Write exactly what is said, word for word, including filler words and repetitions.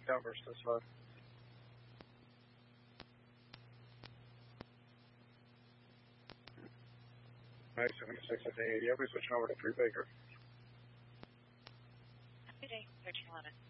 Downburst this month. nine seventy-six at the eighty. I'll be switching over to three Baker. Good day, thirteen eleven.